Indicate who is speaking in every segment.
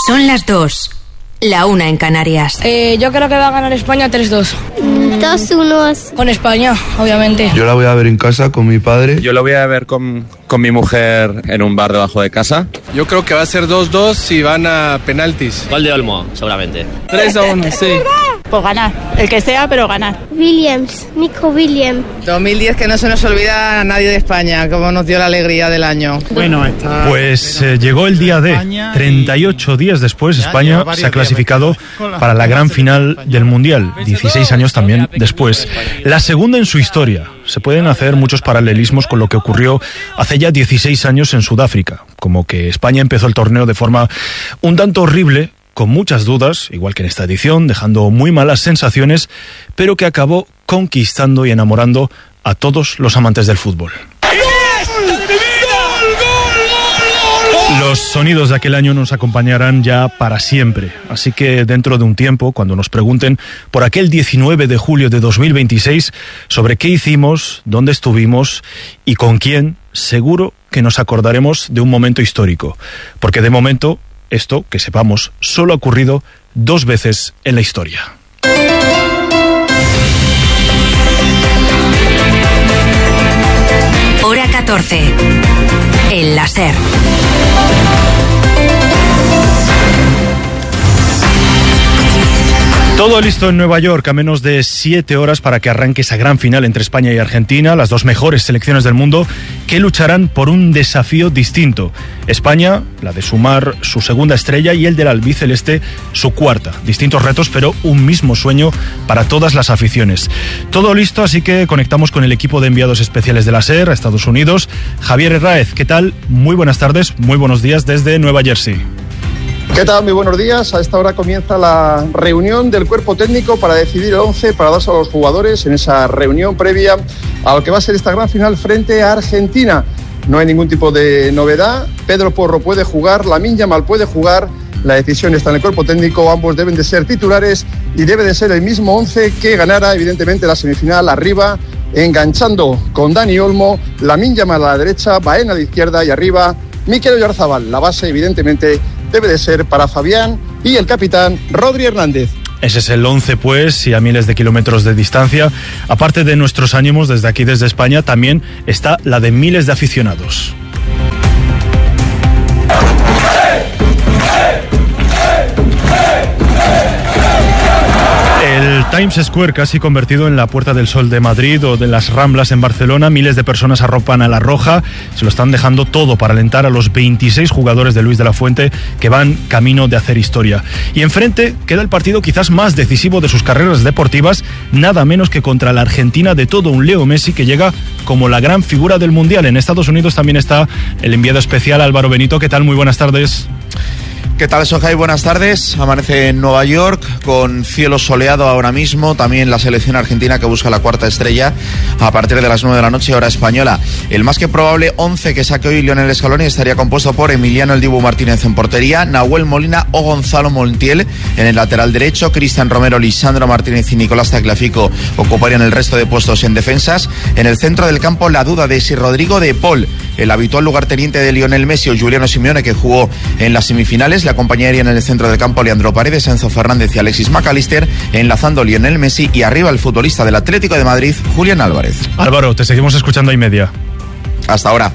Speaker 1: Son las 2, la 1 en Canarias.
Speaker 2: Yo creo que va a ganar España 3-2.
Speaker 3: 2-1.
Speaker 2: Con España, obviamente.
Speaker 4: Yo la voy a ver en casa con mi padre.
Speaker 5: Yo la voy a ver con mi mujer en un bar debajo de casa.
Speaker 6: Yo creo que va a ser 2-2 y van a penaltis.
Speaker 7: Gol de Olmo, seguramente.
Speaker 6: 3-1, sí.
Speaker 8: Pues ganar, el que sea, pero ganar.
Speaker 3: Nico Williams.
Speaker 9: 2010, que no se nos olvida a nadie de España, como nos dio la alegría del año.
Speaker 10: Bueno,
Speaker 11: pues llegó el día D. 38 días después, España se ha clasificado para la gran final del Mundial. 16 años también después. La segunda en su historia. Se pueden hacer muchos paralelismos con lo que ocurrió hace ya 16 años en Sudáfrica. Como que España empezó el torneo de forma un tanto horrible, con muchas dudas, igual que en esta edición, dejando muy malas sensaciones, pero que acabó conquistando y enamorando a todos los amantes del fútbol. Los sonidos de aquel año nos acompañarán ya para siempre, así que dentro de un tiempo, cuando nos pregunten por aquel 19 de julio de 2026, sobre qué hicimos, dónde estuvimos y con quién, seguro que nos acordaremos de un momento histórico, porque de momento, esto, que sepamos, solo ha ocurrido 2 veces en la historia.
Speaker 1: Hora 14. El láser.
Speaker 11: Todo listo en Nueva York, a menos de 7 horas para que arranque esa gran final entre España y Argentina, las 2 mejores selecciones del mundo que lucharán por un desafío distinto. España, la de sumar su segunda estrella, y el del albiceleste, su cuarta. Distintos retos, pero un mismo sueño para todas las aficiones. Todo listo, así que conectamos con el equipo de enviados especiales de la SER a Estados Unidos. Javier Herráez, ¿qué tal? Muy buenas tardes, muy buenos días desde Nueva Jersey.
Speaker 12: ¿Qué tal? Muy buenos días. A esta hora comienza la reunión del cuerpo técnico para decidir el 11 para darse a los jugadores en esa reunión previa a lo que va a ser esta gran final frente a Argentina. No hay ningún tipo de novedad. Pedro Porro puede jugar, Lamine Yamal puede jugar. La decisión está en el cuerpo técnico. Ambos deben de ser titulares y debe de ser el mismo 11 que ganara evidentemente la semifinal arriba, enganchando con Dani Olmo, Lamine Yamal a la derecha, Baena a la izquierda y arriba Mikel Oyarzabal. La base evidentemente debe de ser para Fabián y el capitán Rodri Hernández.
Speaker 11: Ese es el 11, pues, y a miles de kilómetros de distancia. Aparte de nuestros ánimos desde aquí, desde España, también está la de miles de aficionados. El Times Square, casi convertido en la Puerta del Sol de Madrid o de las Ramblas en Barcelona, miles de personas arropan a la Roja, se lo están dejando todo para alentar a los 26 jugadores de Luis de la Fuente que van camino de hacer historia. Y enfrente queda el partido quizás más decisivo de sus carreras deportivas, nada menos que contra la Argentina de todo un Leo Messi, que llega como la gran figura del Mundial. En Estados Unidos también está el enviado especial Álvaro Benito. ¿Qué tal? Muy buenas tardes.
Speaker 13: ¿Qué tal, Sonjay? Buenas tardes. Amanece en Nueva York con cielo soleado ahora mismo. También la selección argentina que busca la cuarta estrella a partir de las 9 de la noche, hora española. El más que probable 11 que saque hoy Lionel Scaloni estaría compuesto por Emiliano El Dibu Martínez en portería, Nahuel Molina o Gonzalo Montiel en el lateral derecho. Cristian Romero, Lisandro Martínez y Nicolás Tagliafico ocuparían el resto de puestos en defensas. En el centro del campo la duda de si Rodrigo de Paul, el habitual lugarteniente de Lionel Messi, o Giuliano Simeone, que jugó en las semifinales. Le acompañarían en el centro del campo Leandro Paredes, Enzo Fernández y Alexis McAllister, enlazando Lionel Messi, y arriba el futbolista del Atlético de Madrid, Julián Álvarez.
Speaker 11: Álvaro, te seguimos escuchando a media.
Speaker 13: Hasta ahora.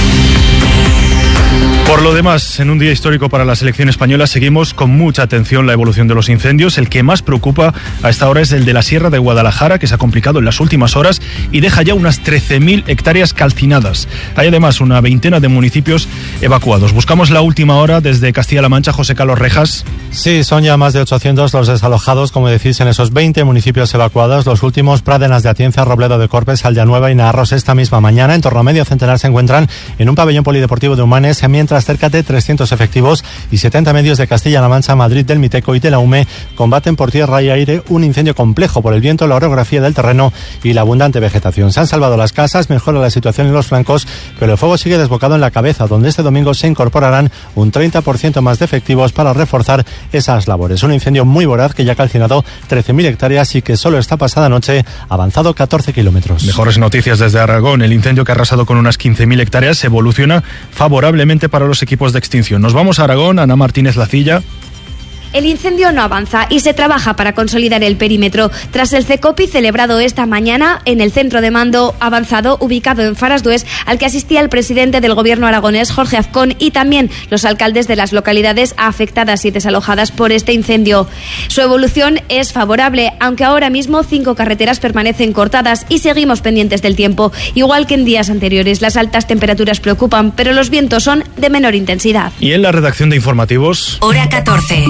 Speaker 11: Por lo demás, en un día histórico para la selección española, seguimos con mucha atención la evolución de los incendios. El que más preocupa a esta hora es el de la Sierra de Guadalajara, que se ha complicado en las últimas horas y deja ya unas 13.000 hectáreas calcinadas. Hay además una veintena de municipios evacuados. Buscamos la última hora desde Castilla-La Mancha. José Carlos Rejas.
Speaker 14: Sí, son ya más de 800 los desalojados, como decís, en esos 20 municipios evacuados. Los últimos, Pradenas de Atienza, Robledo de Corpes, Aldeanueva y Narros, esta misma mañana. En torno a medio centenar se encuentran en un pabellón polideportivo de Humanes, mientras cerca de 300 efectivos y 70 medios de Castilla-La Mancha, Madrid, del Miteco y de la UME combaten por tierra y aire un incendio complejo por el viento, la orografía del terreno y la abundante vegetación. Se han salvado las casas, mejora la situación en los flancos, pero el fuego sigue desbocado en la cabeza, donde este domingo se incorporarán un 30% más de efectivos para reforzar esas labores. Un incendio muy voraz que ya ha calcinado 13.000 hectáreas y que solo esta pasada noche ha avanzado 14 kilómetros.
Speaker 11: Mejores noticias desde Aragón. El incendio que ha arrasado con unas 15.000 hectáreas evoluciona favorablemente para los equipos de extinción. Nos vamos a Aragón. Ana Martínez Lacilla.
Speaker 7: El incendio no avanza y se trabaja para consolidar el perímetro. Tras el CECOPI celebrado esta mañana en el centro de mando avanzado ubicado en Farasdués, al que asistía el presidente del gobierno aragonés, Jorge Azcón, y también los alcaldes de las localidades afectadas y desalojadas por este incendio. Su evolución es favorable, aunque ahora mismo 5 carreteras permanecen cortadas y seguimos pendientes del tiempo. Igual que en días anteriores, las altas temperaturas preocupan, pero los vientos son de menor intensidad.
Speaker 11: Y en la redacción de informativos...
Speaker 1: Hora 14.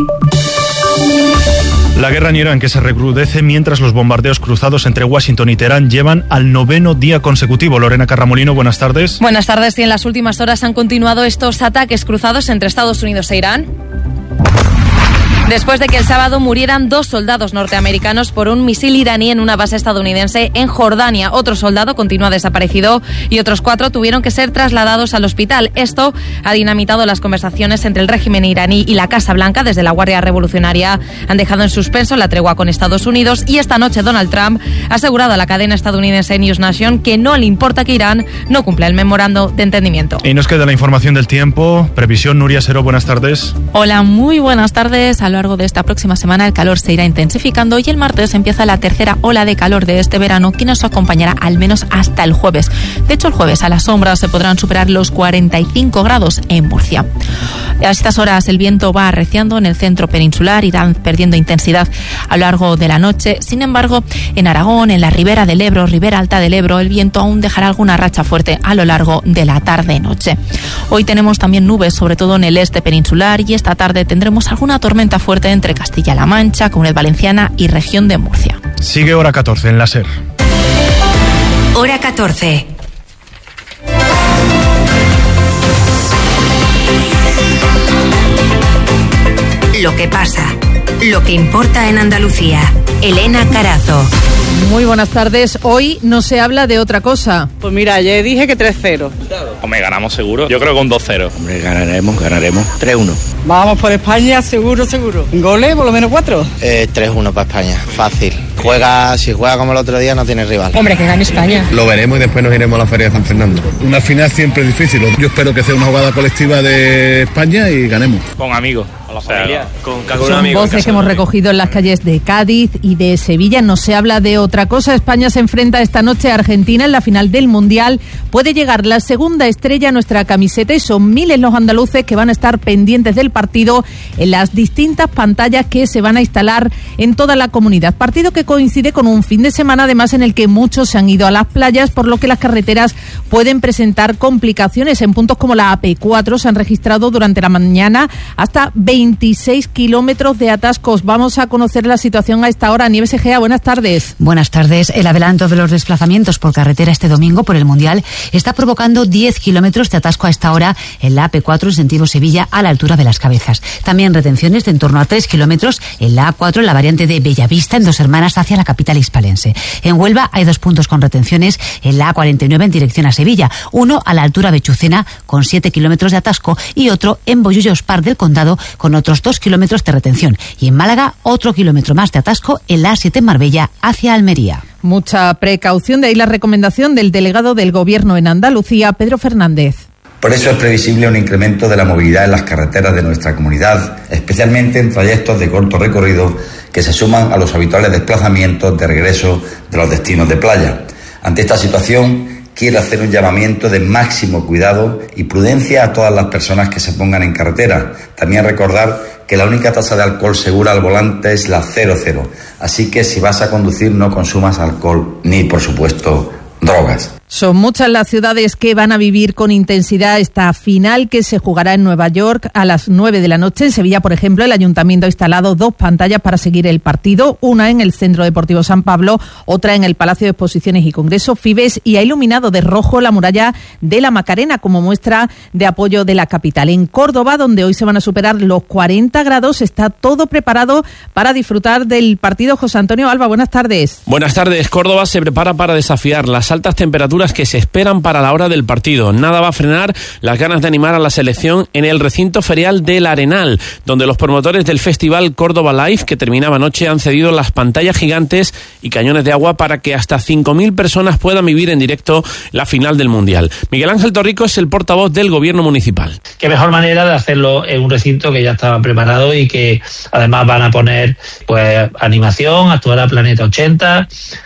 Speaker 11: La guerra en Irán, que se recrudece mientras los bombardeos cruzados entre Washington y Teherán llevan al 9º día consecutivo. Lorena Carramolino, buenas tardes.
Speaker 10: Buenas tardes. Y en las últimas horas han continuado estos ataques cruzados entre Estados Unidos e Irán, después de que el sábado murieran 2 soldados norteamericanos por un misil iraní en una base estadounidense en Jordania. Otro soldado continúa desaparecido y otros 4 tuvieron que ser trasladados al hospital. Esto ha dinamitado las conversaciones entre el régimen iraní y la Casa Blanca. Desde la Guardia Revolucionaria han dejado en suspenso la tregua con Estados Unidos, y esta noche Donald Trump ha asegurado a la cadena estadounidense News Nation que no le importa que Irán no cumpla el memorando de entendimiento.
Speaker 11: Y nos queda la información del tiempo. Previsión, Nuria Seró, buenas tardes.
Speaker 15: Hola, muy buenas tardes. A lo largo de esta próxima semana el calor se irá intensificando y el martes empieza la tercera ola de calor de este verano, que nos acompañará al menos hasta el jueves. De hecho, el jueves a la sombra se podrán superar los 45 grados en Murcia. A estas horas el viento va arreciando en el centro peninsular, irán perdiendo intensidad a lo largo de la noche. Sin embargo, en Aragón, en la ribera del Ebro, ribera alta del Ebro, el viento aún dejará alguna racha fuerte a lo largo de la tarde-noche. Hoy tenemos también nubes, sobre todo en el este peninsular, y esta tarde tendremos alguna tormenta fuerte entre Castilla-La Mancha, Comunidad Valenciana y región de Murcia.
Speaker 11: Sigue Hora 14 en la SER.
Speaker 1: Hora 14. Lo que pasa, lo que importa en Andalucía. Elena Carazo.
Speaker 16: Muy buenas tardes. Hoy no se habla de otra cosa.
Speaker 9: Pues mira, ayer dije que 3-0.
Speaker 5: Hombre, ganamos seguro. Yo creo que un 2-0.
Speaker 17: Hombre, ganaremos 3-1.
Speaker 9: Vamos por España, seguro. ¿Goles, por lo menos 4?
Speaker 17: 3-1 para España, fácil. Si juega como el otro día, no tiene rival.
Speaker 16: Hombre, que gane España.
Speaker 6: Lo veremos y después nos iremos a la Feria de San Fernando. Una final siempre es difícil. Yo espero que sea una jugada colectiva de España y ganemos.
Speaker 5: Con amigos. A la familia. Con
Speaker 16: Son voces que hemos recogido en las calles de Cádiz y de Sevilla. No se habla de otra cosa. España se enfrenta esta noche a Argentina en la final del Mundial. Puede llegar la segunda estrella a nuestra camiseta y son miles los andaluces que van a estar pendientes del partido en las distintas pantallas que se van a instalar en toda la comunidad. Partido que coincide con un fin de semana además en el que muchos se han ido a las playas, por lo que las carreteras pueden presentar complicaciones. En puntos como la AP4 se han registrado durante la mañana hasta 26 kilómetros de atascos. Vamos a conocer la situación a esta hora. Nieves Egea, buenas tardes.
Speaker 18: Buenas tardes. El adelanto de los desplazamientos por carretera este domingo por el Mundial está provocando 10 kilómetros de atasco a esta hora en la AP4 en sentido Sevilla a la altura de Las Cabezas. También retenciones de en torno a 3 kilómetros en la A4 en la variante de Bellavista en Dos Hermanas hacia la capital hispalense. En Huelva hay 2 puntos con retenciones en la A49 en dirección a Sevilla. Uno a la altura de Chucena con 7 kilómetros de atasco y otro en Bollullos Par del Condado con otros 2 kilómetros de retención. Y en Málaga otro kilómetro más de atasco en la A7 en Marbella hacia Almería.
Speaker 16: Mucha precaución, de ahí la recomendación del delegado del Gobierno en Andalucía, Pedro Fernández.
Speaker 19: Por eso es previsible un incremento de la movilidad en las carreteras de nuestra comunidad, especialmente en trayectos de corto recorrido que se suman a los habituales desplazamientos de regreso de los destinos de playa. Ante esta situación, quiero hacer un llamamiento de máximo cuidado y prudencia a todas las personas que se pongan en carretera. También recordar que la única tasa de alcohol segura al volante es la 0,0. Así que si vas a conducir no consumas alcohol ni, por supuesto, drogas.
Speaker 16: Son muchas las ciudades que van a vivir con intensidad esta final que se jugará en Nueva York a las 9 de la noche. En Sevilla, por ejemplo, el Ayuntamiento ha instalado 2 pantallas para seguir el partido, una en el Centro Deportivo San Pablo, otra en el Palacio de Exposiciones y Congresos Fibes, y ha iluminado de rojo la muralla de la Macarena como muestra de apoyo de la capital. En Córdoba, donde hoy se van a superar los 40 grados, está todo preparado para disfrutar del partido. José Antonio Alba, buenas tardes.
Speaker 20: Buenas tardes. Córdoba se prepara para desafiar las altas temperaturas temperaturas que se esperan para la hora del partido. Nada va a frenar las ganas de animar a la selección en el recinto ferial del Arenal, donde los promotores del Festival Córdoba Live, que terminaba anoche, han cedido las pantallas gigantes y cañones de agua para que hasta 5.000 personas puedan vivir en directo la final del Mundial. Miguel Ángel Torrico es el portavoz del Gobierno municipal.
Speaker 21: Qué mejor manera de hacerlo en un recinto que ya estaba preparado y que además van a poner pues animación, actuará Planeta 80,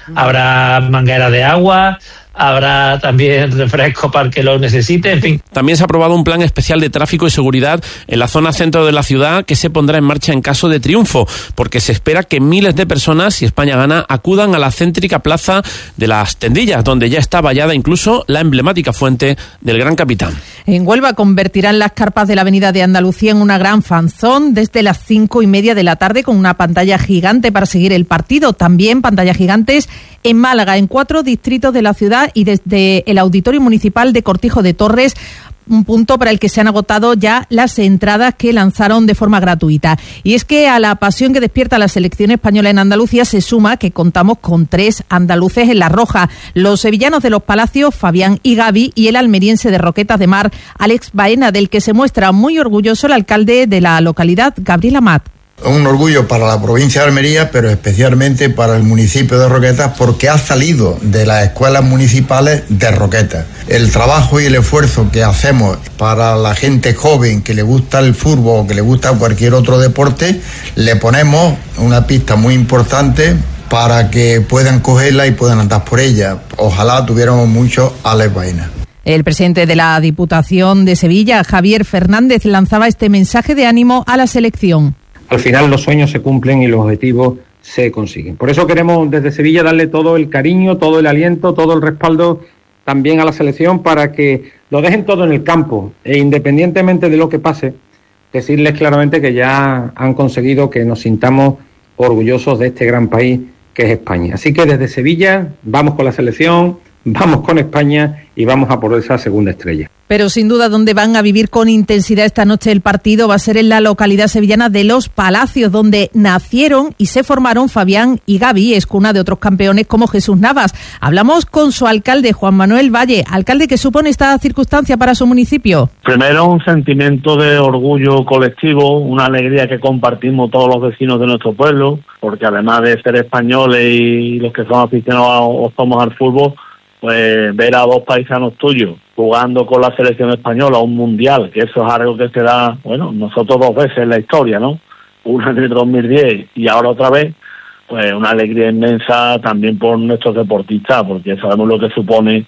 Speaker 21: habrá mangueras de agua, habrá también refresco para el que lo necesite, en fin.
Speaker 20: También se ha aprobado un plan especial de tráfico y seguridad en la zona centro de la ciudad que se pondrá en marcha en caso de triunfo, porque se espera que miles de personas, si España gana, acudan a la céntrica plaza de las Tendillas, donde ya está vallada incluso la emblemática fuente del Gran Capitán.
Speaker 16: En Huelva convertirán las carpas de la Avenida de Andalucía en una gran fanzón desde las 5:30 de la tarde, con una pantalla gigante para seguir el partido. También pantallas gigantes en Málaga, en 4 distritos de la ciudad, y desde el Auditorio Municipal de Cortijo de Torres, un punto para el que se han agotado ya las entradas que lanzaron de forma gratuita. Y es que a la pasión que despierta la selección española en Andalucía se suma que contamos con 3 andaluces en la roja: los sevillanos de Los Palacios, Fabián y Gaby, y el almeriense de Roquetas de Mar, Alex Baena, del que se muestra muy orgulloso el alcalde de la localidad, Gabriel Amat.
Speaker 22: Un orgullo para la provincia de Almería, pero especialmente para el municipio de Roquetas, porque ha salido de las escuelas municipales de Roquetas. El trabajo y el esfuerzo que hacemos para la gente joven que le gusta el fútbol o que le gusta cualquier otro deporte, le ponemos una pista muy importante para que puedan cogerla y puedan andar por ella. Ojalá tuviéramos mucho Alex Baena.
Speaker 16: El presidente de la Diputación de Sevilla, Javier Fernández, lanzaba este mensaje de ánimo a la selección.
Speaker 23: Al final los sueños se cumplen y los objetivos se consiguen. Por eso queremos desde Sevilla darle todo el cariño, todo el aliento, todo el respaldo también a la selección para que lo dejen todo en el campo e independientemente de lo que pase, decirles claramente que ya han conseguido que nos sintamos orgullosos de este gran país que es España. Así que desde Sevilla vamos con la selección, vamos con España y vamos a por esa segunda estrella.
Speaker 16: Pero sin duda donde van a vivir con intensidad esta noche el partido va a ser en la localidad sevillana de Los Palacios, donde nacieron y se formaron Fabián y Gaby, es cuna de otros campeones como Jesús Navas. Hablamos con su alcalde, Juan Manuel Valle. Alcalde, ¿qué supone esta circunstancia para su municipio?
Speaker 24: Primero, un sentimiento de orgullo colectivo, una alegría que compartimos todos los vecinos de nuestro pueblo, porque además de ser españoles y los que son aficionados o somos al fútbol, pues ver a 2 paisanos tuyos jugando con la selección española un mundial, que eso es algo que se da, bueno, nosotros 2 veces en la historia, ¿no? Una en el 2010 y ahora otra vez, pues una alegría inmensa también por nuestros deportistas, porque sabemos lo que supone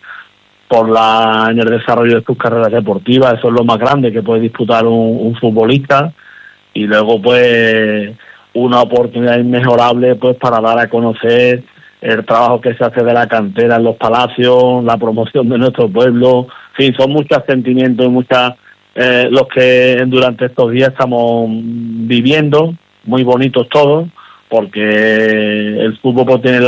Speaker 24: en el desarrollo de sus carreras deportivas. Eso es lo más grande que puede disputar un futbolista, y luego pues una oportunidad inmejorable pues para dar a conocer el trabajo que se hace de la cantera en Los Palacios, la promoción de nuestro pueblo. En fin, son muchos sentimientos y los que durante estos días estamos viviendo, muy bonitos todos, porque el fútbol pues tiene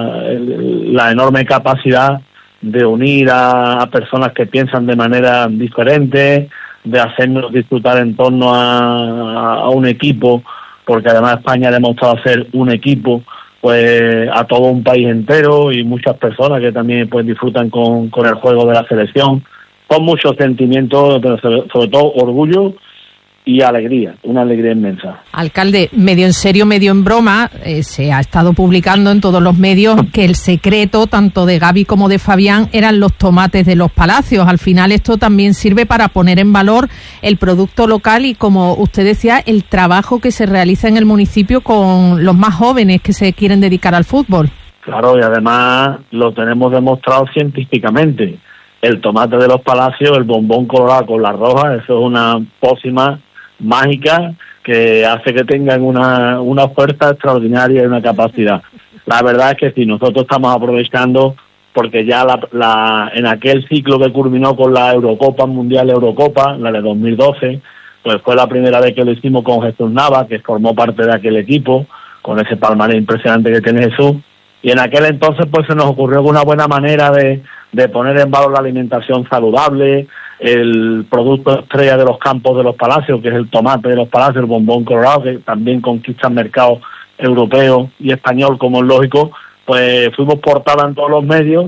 Speaker 24: la enorme capacidad de unir a personas que piensan de manera diferente, de hacernos disfrutar en torno a un equipo, porque además España ha demostrado ser un equipo pues a todo un país entero, y muchas personas que también pues disfrutan con el juego de la selección. Son muchos sentimientos, pero sobre todo orgullo y alegría, una alegría inmensa.
Speaker 16: Alcalde, medio en serio, medio en broma, se ha estado publicando en todos los medios que el secreto tanto de Gaby como de Fabián eran los tomates de Los Palacios. Al final esto también sirve para poner en valor el producto local y, como usted decía, el trabajo que se realiza en el municipio con los más jóvenes que se quieren dedicar al fútbol.
Speaker 24: Claro, y además lo tenemos demostrado científicamente. El tomate de Los Palacios, el bombón colorado con la roja, eso es una pócima mágica que hace que tengan una fuerza extraordinaria y una capacidad. La verdad es que sí, nosotros estamos aprovechando, porque ya en aquel ciclo que culminó con la Eurocopa, Mundial Eurocopa, la de 2012, pues fue la primera vez que lo hicimos con Jesús Navas, que formó parte de aquel equipo, con ese palmarés impresionante que tiene Jesús, y en aquel entonces pues se nos ocurrió una buena manera de poner en valor la alimentación saludable, el producto estrella de los campos de Los Palacios, que es el tomate de Los Palacios, el bombón colorado, que también conquista el mercado europeo y español, como es lógico. Pues fuimos portada en todos los medios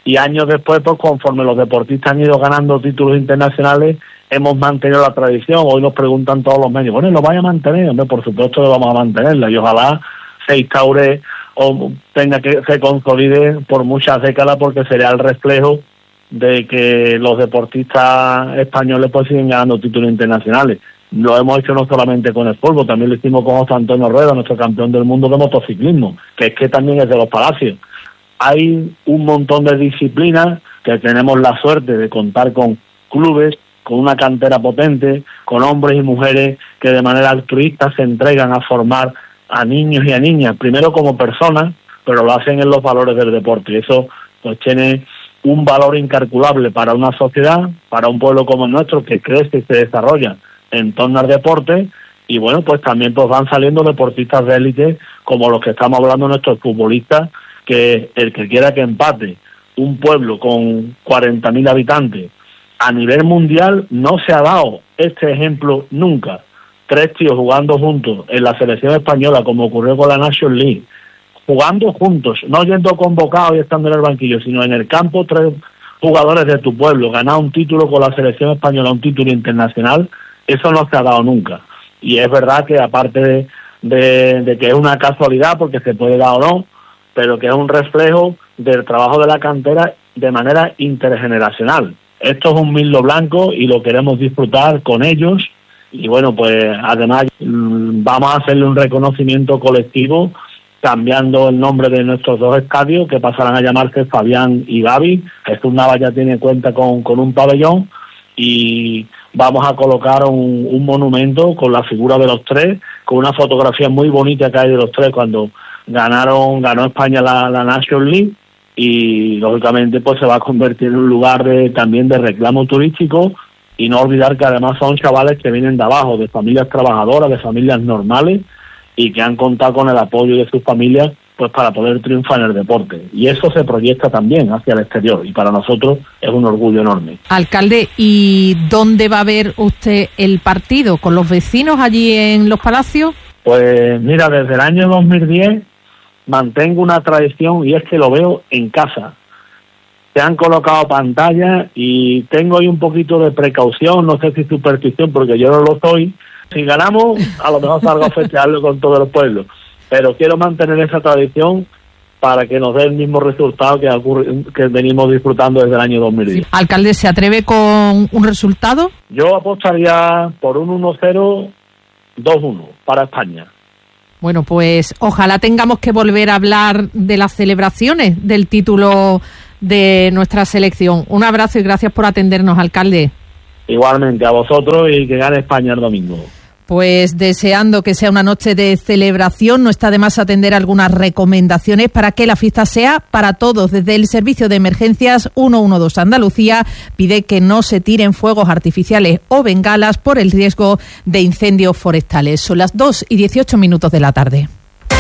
Speaker 24: y años después, pues conforme los deportistas han ido ganando títulos internacionales, hemos mantenido la tradición. Hoy nos preguntan todos los medios, bueno, ¿lo vais a mantener? Hombre, por supuesto que vamos a mantenerla, y ojalá se instaure o se consolide por muchas décadas, porque sería el reflejo de que los deportistas españoles pues siguen ganando títulos internacionales. Lo hemos hecho no solamente con el fútbol, también lo hicimos con José Antonio Rueda, nuestro campeón del mundo de motociclismo, que también es de los Palacios. Hay un montón de disciplinas que tenemos la suerte de contar con clubes, con una cantera potente, con hombres y mujeres que de manera altruista se entregan a formar a niños y a niñas, primero como personas, pero lo hacen en los valores del deporte. Y eso pues tiene un valor incalculable para una sociedad, para un pueblo como el nuestro, que crece y se desarrolla en torno al deporte. Y bueno, pues también pues van saliendo deportistas de élite, como los que estamos hablando, nuestros futbolistas, que el que quiera que empate un pueblo con 40.000 habitantes a nivel mundial, no se ha dado este ejemplo nunca. 3 tíos jugando juntos en la selección española, como ocurrió con la National League, jugando juntos, no yendo convocados y estando en el banquillo, sino en el campo, 3 jugadores de tu pueblo, ganar un título con la selección española, un título internacional, eso no se ha dado nunca. Y es verdad que aparte de que es una casualidad, porque se puede dar o no, pero que es un reflejo del trabajo de la cantera de manera intergeneracional. Esto es un millo blanco y lo queremos disfrutar con ellos. Y bueno, pues además vamos a hacerle un reconocimiento colectivo cambiando el nombre de nuestros 2 estadios, que pasarán a llamarse Fabián y Gavi. Jesús Navas ya tiene cuenta con un pabellón, y vamos a colocar un monumento con la figura de los 3, con una fotografía muy bonita que hay de los 3 cuando ganó España la National League, y lógicamente pues se va a convertir en un lugar también de reclamo turístico. Y no olvidar que además son chavales que vienen de abajo, de familias trabajadoras, de familias normales, y que han contado con el apoyo de sus familias pues para poder triunfar en el deporte. Y eso se proyecta también hacia el exterior, y para nosotros es un orgullo enorme.
Speaker 16: Alcalde, ¿y dónde va a ver usted el partido? ¿Con los vecinos allí en Los Palacios?
Speaker 24: Pues mira, desde el año 2010 mantengo una tradición, y es que lo veo en casa. Se han colocado pantallas y tengo ahí un poquito de precaución, no sé si superstición, porque yo no lo soy. Si ganamos, a lo mejor salgo a festejarlo con todo el pueblo, pero quiero mantener esa tradición para que nos dé el mismo resultado que venimos disfrutando desde el año 2010.
Speaker 16: Alcalde, ¿se atreve con un resultado?
Speaker 24: Yo apostaría por un 1-0, 2-1 para España.
Speaker 16: Bueno, pues ojalá tengamos que volver a hablar de las celebraciones del título de nuestra selección. Un abrazo y gracias por atendernos, alcalde.
Speaker 24: Igualmente, a vosotros, y que gane España el domingo.
Speaker 16: Pues deseando que sea una noche de celebración, no está de más atender algunas recomendaciones para que la fiesta sea para todos. Desde el Servicio de Emergencias 112 Andalucía pide que no se tiren fuegos artificiales o bengalas por el riesgo de incendios forestales. Son las 2:18 de la tarde.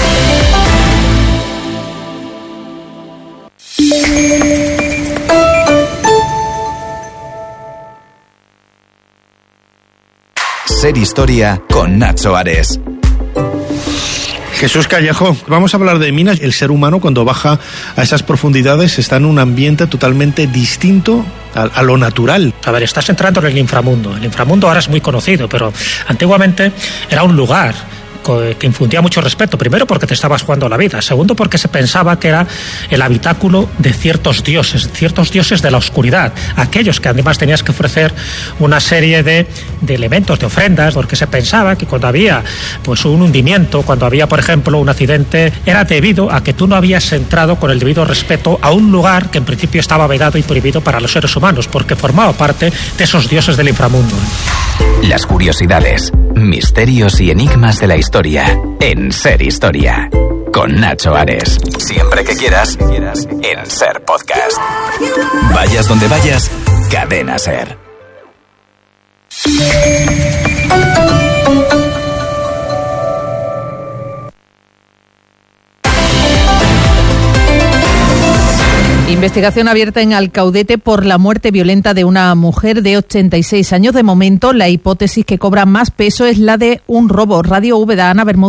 Speaker 2: Ser Historia con Nacho Ares.
Speaker 3: Jesús Callejo, vamos a hablar de minas. El ser humano, cuando baja a esas profundidades, está en un ambiente totalmente distinto a lo natural.
Speaker 4: A ver, estás entrando en el inframundo. El inframundo ahora es muy conocido, pero antiguamente era un lugar que infundía mucho respeto. Primero, porque te estabas jugando la vida. Segundo, porque se pensaba que era el habitáculo de ciertos dioses de la oscuridad, aquellos que además tenías que ofrecer una serie de elementos, de ofrendas, porque se pensaba que cuando había pues un hundimiento, cuando había, por ejemplo, un accidente, era debido a que tú no habías entrado con el debido respeto a un lugar que en principio estaba vedado y prohibido para los seres humanos, porque formaba parte de esos dioses del inframundo.
Speaker 2: Las curiosidades, misterios y enigmas de la historia en Ser Historia con Nacho Ares. Siempre que quieras en Ser Podcast. Vayas donde vayas, Cadena Ser.
Speaker 16: Investigación abierta en Alcaudete por la muerte violenta de una mujer de 86 años. De momento, la hipótesis que cobra más peso es la de un robo. Radio Úbeda, Ana Bermúdez.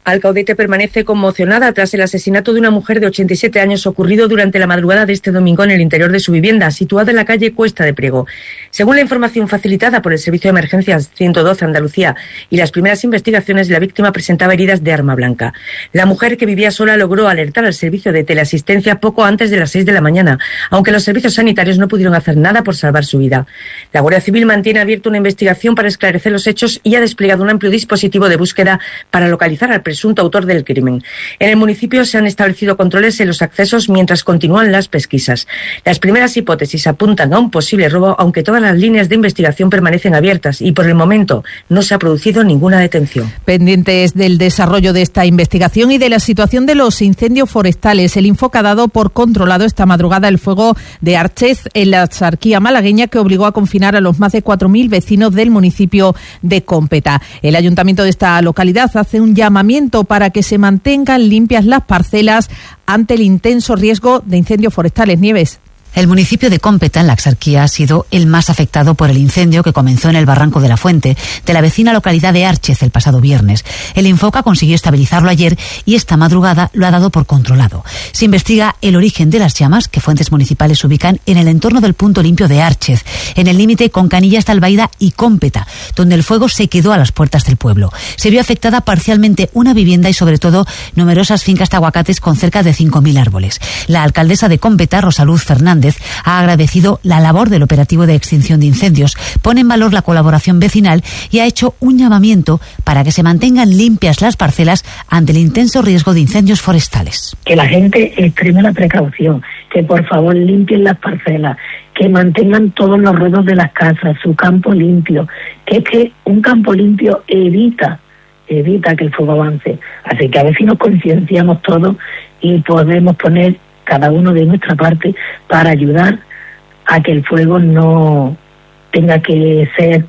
Speaker 8: Alcaudete permanece conmocionada tras el asesinato de una mujer de 87 años ocurrido durante la madrugada de este domingo en el interior de su vivienda, situada en la calle Cuesta de Priego. Según la información facilitada por el Servicio de Emergencias 112 Andalucía y las primeras investigaciones, la víctima presentaba heridas de arma blanca. La mujer, que vivía sola, logró alertar al servicio de teleasistencia poco antes de las 6 de la mañana, aunque los servicios sanitarios no pudieron hacer nada por salvar su vida. La Guardia Civil mantiene abierta una investigación para esclarecer los hechos y ha desplegado un amplio dispositivo de búsqueda para localizar al presunto autor del crimen. En el municipio se han establecido controles en los accesos mientras continúan las pesquisas. Las primeras hipótesis apuntan a un posible robo, aunque todas las líneas de investigación permanecen abiertas y por el momento no se ha producido ninguna detención.
Speaker 16: Pendientes del desarrollo de esta investigación y de la situación de los incendios forestales, el Infoca ha dado por controlado esta madrugada el fuego de Árchez en la Axarquía malagueña, que obligó a confinar a los más de 4.000 vecinos del municipio de Cómpeta. El ayuntamiento de esta localidad hace un llamamiento para que se mantengan limpias las parcelas ante el intenso riesgo de incendios forestales. Nieves.
Speaker 18: El municipio de Cómpeta, en la Axarquía, ha sido el más afectado por el incendio que comenzó en el Barranco de la Fuente, de la vecina localidad de Árchez, el pasado viernes. El Infoca consiguió estabilizarlo ayer y esta madrugada lo ha dado por controlado. Se investiga el origen de las llamas, que fuentes municipales ubican en el entorno del punto limpio de Árchez, en el límite con Canillas de Albaida y Cómpeta, donde el fuego se quedó a las puertas del pueblo. Se vio afectada parcialmente una vivienda y, sobre todo, numerosas fincas de aguacates con cerca de 5.000 árboles. La alcaldesa de Cómpeta, Rosaluz Fernández, ha agradecido la labor del operativo de extinción de incendios, pone en valor la colaboración vecinal y ha hecho un llamamiento para que se mantengan limpias las parcelas ante el intenso riesgo de incendios forestales.
Speaker 12: Que la gente extreme la precaución, que por favor limpien las parcelas, que mantengan todos los ruedos de las casas, su campo limpio, que es que un campo limpio evita que el fuego avance. Así que a ver si nos concienciamos todos y podemos poner cada uno de nuestra parte para ayudar a que el fuego no tenga que ser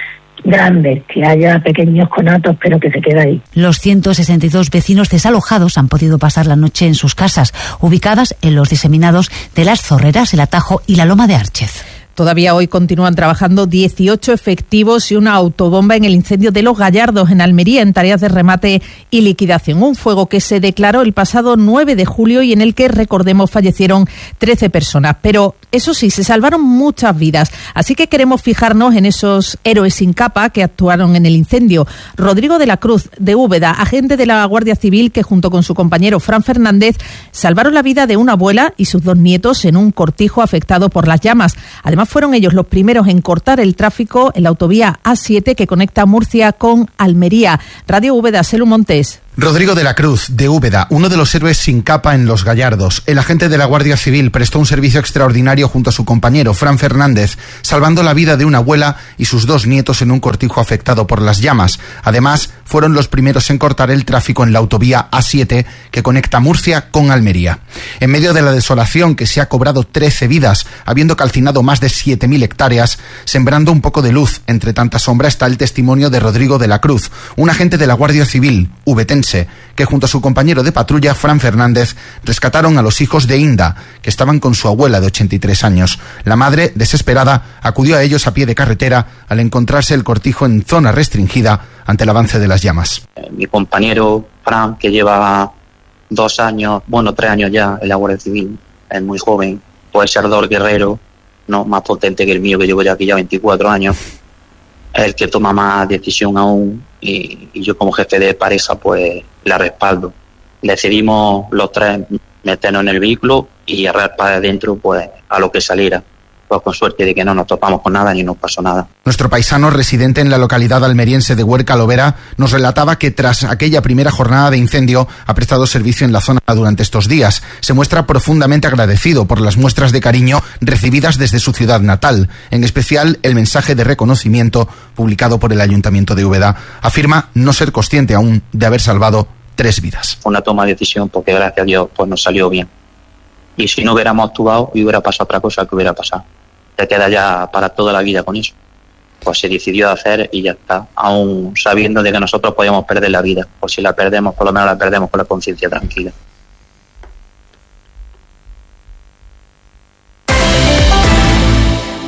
Speaker 12: grande, que haya pequeños conatos, pero que se quede ahí.
Speaker 18: Los 162 vecinos desalojados han podido pasar la noche en sus casas, ubicadas en los diseminados de Las Zorreras, El Atajo y la Loma de Árchez.
Speaker 16: Todavía hoy continúan trabajando 18 efectivos y una autobomba en el incendio de Los Gallardos, en Almería, en tareas de remate y liquidación. Un fuego que se declaró el pasado 9 de julio y en el que, recordemos, fallecieron 13 personas. Pero eso sí, se salvaron muchas vidas. Así que queremos fijarnos en esos héroes sin capa que actuaron en el incendio. Rodrigo de la Cruz, de Úbeda, agente de la Guardia Civil, que junto con su compañero Fran Fernández salvaron la vida de una abuela y sus 2 nietos en un cortijo afectado por las llamas. Además, fueron ellos los primeros en cortar el tráfico en la autovía A7 que conecta Murcia con Almería. Radio Úbeda, Selu Montes.
Speaker 13: Rodrigo de la Cruz, de Úbeda, uno de los héroes sin capa en Los Gallardos. El agente de la Guardia Civil prestó un servicio extraordinario junto a su compañero, Fran Fernández, salvando la vida de una abuela y sus 2 nietos en un cortijo afectado por las llamas. Además, fueron los primeros en cortar el tráfico en la autovía A7 que conecta Murcia con Almería. En medio de la desolación que se ha cobrado 13 vidas, habiendo calcinado más de 7.000 hectáreas, sembrando un poco de luz entre tanta sombra, está el testimonio de Rodrigo de la Cruz, un agente de la Guardia Civil, ubetense, que junto a su compañero de patrulla, Fran Fernández, rescataron a los hijos de Inda, que estaban con su abuela de 83 años. La madre, desesperada, acudió a ellos a pie de carretera al encontrarse el cortijo en zona restringida ante el avance de las llamas.
Speaker 14: Mi compañero Fran, que lleva 2 años, 3 años ya en la Guardia Civil, es muy joven, puede ser ardor guerrero, no más potente que el mío, que llevo ya aquí ya 24 años, es el que toma más decisión aún, y yo como jefe de pareja pues la respaldo. Decidimos los 3 meternos en el vehículo y arreglar para adentro pues a lo que saliera. Pues con suerte de que no nos topamos con nada ni nos pasó nada.
Speaker 13: Nuestro paisano, residente en la localidad almeriense de Huerca Lovera, nos relataba que tras aquella primera jornada de incendio ha prestado servicio en la zona durante estos días. Se muestra profundamente agradecido por las muestras de cariño recibidas desde su ciudad natal, en especial el mensaje de reconocimiento publicado por el Ayuntamiento de Úbeda. Afirma no ser consciente aún de haber salvado 3 vidas.
Speaker 14: Fue una toma de decisión porque gracias a Dios pues nos salió bien. Y si no hubiéramos actuado y hubiera pasado otra cosa, que hubiera pasado. Te queda ya para toda la vida con eso. Pues se decidió hacer y ya está, aún sabiendo de que nosotros podíamos perder la vida. Pues si la perdemos, por lo menos la perdemos con la conciencia tranquila.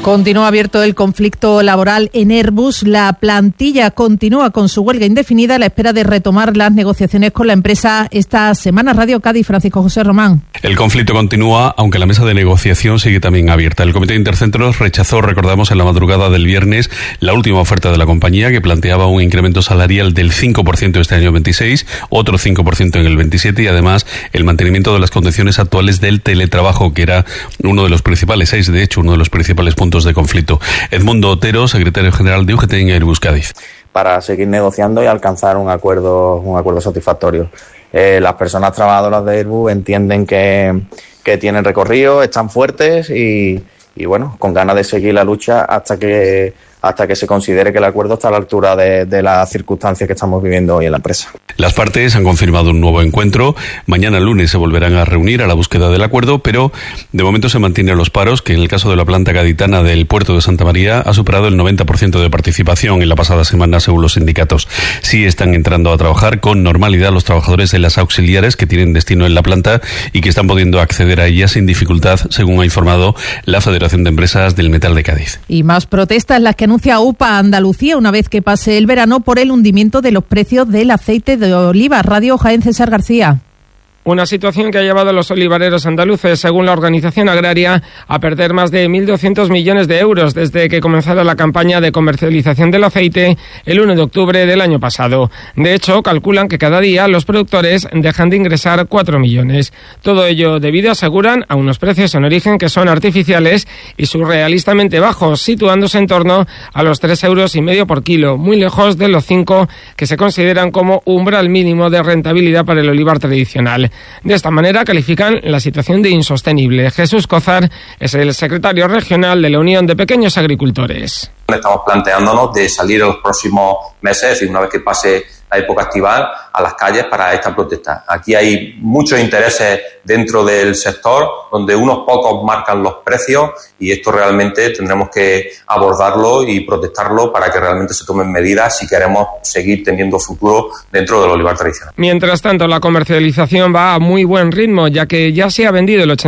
Speaker 16: Continúa abierto el conflicto laboral en Airbus. La plantilla continúa con su huelga indefinida a la espera de retomar las negociaciones con la empresa esta semana. Radio Cádiz, Francisco José Román.
Speaker 7: El conflicto continúa, aunque la mesa de negociación sigue también abierta. El Comité Intercentros rechazó, recordamos, en la madrugada del viernes la última oferta de la compañía, que planteaba un incremento salarial del 5% este año 26, otro 5% en el 27 y además el mantenimiento de las condiciones actuales del teletrabajo, que era uno de los principales, uno de los principales puntos de conflicto. Edmundo Otero, secretario general de UGT en Airbus Cádiz.
Speaker 10: Para seguir negociando y alcanzar un acuerdo satisfactorio. Las personas trabajadoras de Airbus entienden que tienen recorrido, están fuertes y bueno, con ganas de seguir la lucha hasta que se considere que el acuerdo está a la altura de las circunstancias que estamos viviendo hoy en la empresa.
Speaker 7: Las partes han confirmado un nuevo encuentro. Mañana lunes se volverán a reunir a la búsqueda del acuerdo, pero de momento se mantienen los paros, que en el caso de la planta gaditana del puerto de Santa María ha superado el 90% de participación en la pasada semana, según los sindicatos. Sí están entrando a trabajar con normalidad los trabajadores de las auxiliares que tienen destino en la planta y que están pudiendo acceder a ella sin dificultad, según ha informado la Federación de Empresas del Metal de Cádiz.
Speaker 16: Y más protestas las que anuncia UPA Andalucía una vez que pase el verano por el hundimiento de los precios del aceite de oliva. Radio Jaén, César García.
Speaker 11: Una situación que ha llevado a los olivareros andaluces, según la organización agraria, a perder más de 1.200 millones de euros desde que comenzara la campaña de comercialización del aceite el 1 de octubre del año pasado. De hecho, calculan que cada día los productores dejan de ingresar 4 millones. Todo ello debido, aseguran, a unos precios en origen que son artificiales y surrealistamente bajos, situándose en torno a los 3,5 € por kilo, muy lejos de los 5 que se consideran como umbral mínimo de rentabilidad para el olivar tradicional. De esta manera califican la situación de insostenible. Jesús Cózar es el secretario regional de la Unión de Pequeños Agricultores.
Speaker 15: Estamos planteándonos de salir en los próximos meses, es decir, una vez que pase la época estival, a las calles para esta protesta. Aquí hay muchos intereses dentro del sector, donde unos pocos marcan los precios y esto realmente tendremos que abordarlo y protestarlo para que realmente se tomen medidas si queremos seguir teniendo futuro dentro del olivar tradicional.
Speaker 11: Mientras tanto, la comercialización va a muy buen ritmo, ya que ya se ha vendido el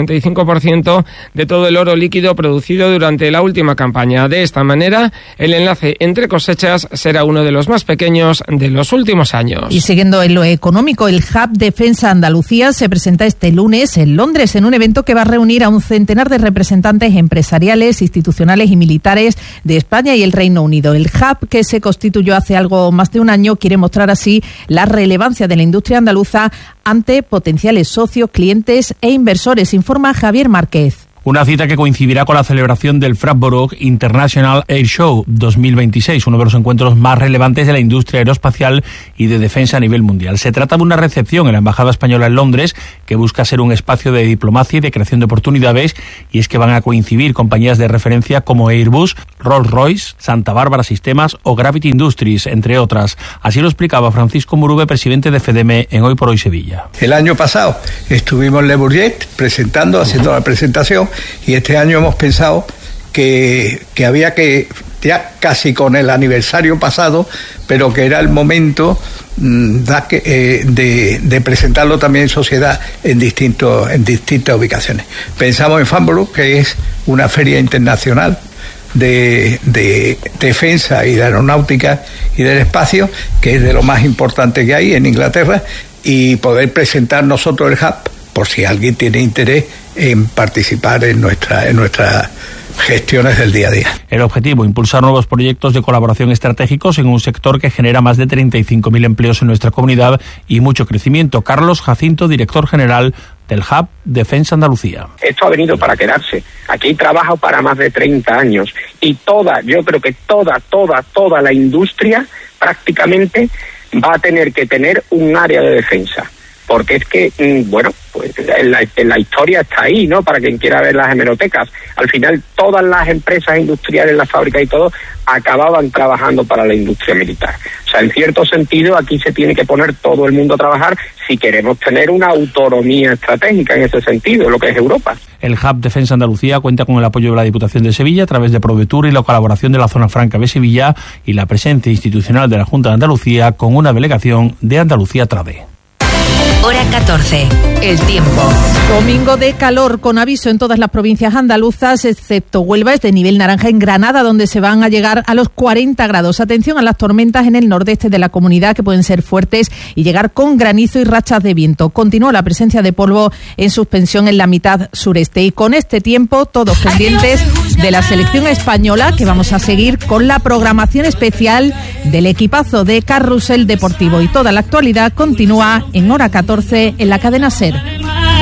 Speaker 11: 85% de todo el oro líquido producido durante la última campaña. De esta manera, el enlace entre cosechas será uno de los más pequeños de los últimos años.
Speaker 16: Y siguiendo en lo económico, el Hub Defensa Andalucía se presenta este lunes en Londres en un evento que va a reunir a un centenar de representantes empresariales, institucionales y militares de España y el Reino Unido. El Hub, que se constituyó hace algo más de un año, quiere mostrar así la relevancia de la industria andaluza ante potenciales socios, clientes e inversores, informa Javier Márquez.
Speaker 25: Una cita que coincidirá con la celebración del Frapborough International Air Show 2026, uno de los encuentros más relevantes de la industria aeroespacial y de defensa a nivel mundial. Se trata de una recepción en la Embajada Española en Londres que busca ser un espacio de diplomacia y de creación de oportunidades, y es que van a coincidir compañías de referencia como Airbus, Rolls-Royce, Santa Bárbara Sistemas o Gravity Industries, entre otras. Así lo explicaba Francisco Murube, presidente de FEDEME en Hoy por Hoy Sevilla.
Speaker 26: El año pasado estuvimos en Le Bourget haciendo la presentación, y este año hemos pensado que había que, ya casi con el aniversario pasado, pero que era el momento de presentarlo también en sociedad en distintas ubicaciones. Pensamos en Farnborough, que es una feria internacional de defensa y de aeronáutica y del espacio, que es de lo más importante que hay en Inglaterra, y poder presentar nosotros el hub, por si alguien tiene interés en participar en nuestras gestiones del día a día.
Speaker 25: El objetivo, impulsar nuevos proyectos de colaboración estratégicos en un sector que genera más de 35.000 empleos en nuestra comunidad y mucho crecimiento. Carlos Jacinto, director general del Hub Defensa Andalucía.
Speaker 27: Esto ha venido para quedarse. Aquí trabajo para más de 30 años y yo creo que toda la industria prácticamente va a tener que tener un área de defensa. Porque es que, pues la historia está ahí, ¿no? Para quien quiera ver las hemerotecas. Al final, todas las empresas industriales, las fábricas y todo, acababan trabajando para la industria militar. O sea, en cierto sentido, aquí se tiene que poner todo el mundo a trabajar si queremos tener una autonomía estratégica en ese sentido, lo que es Europa.
Speaker 25: El Hub Defensa Andalucía cuenta con el apoyo de la Diputación de Sevilla a través de Provetur y la colaboración de la Zona Franca de Sevilla y la presencia institucional de la Junta de Andalucía con una delegación de Andalucía Trade.
Speaker 1: Hora 14. El tiempo.
Speaker 16: Domingo de calor con aviso en todas las provincias andaluzas, excepto Huelva, es de nivel naranja en Granada, donde se van a llegar a los 40 grados. Atención a las tormentas en el nordeste de la comunidad, que pueden ser fuertes y llegar con granizo y rachas de viento. Continúa la presencia de polvo en suspensión en la mitad sureste. Y con este tiempo, todos pendientes de la selección española, que vamos a seguir con la programación especial del equipazo de Carrusel Deportivo. Y toda la actualidad continúa en Hora 14 en la cadena SER.